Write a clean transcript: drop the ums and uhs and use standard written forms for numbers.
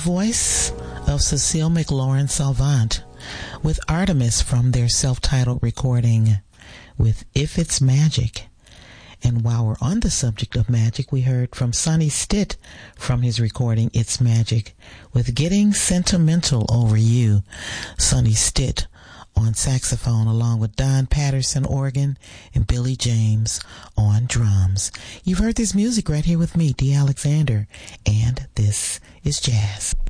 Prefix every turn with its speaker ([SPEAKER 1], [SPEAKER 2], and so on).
[SPEAKER 1] voice of Cecile McLaurin Salvant with Artemis from their self-titled recording with If It's Magic. And while we're on the subject of magic, we heard from Sonny Stitt from his recording It's Magic with Getting Sentimental Over You. Sonny Stitt on saxophone along with Don Patterson organ and Billy James on drums. You've heard this music right here with me, Dee Alexander, and this is Jazz.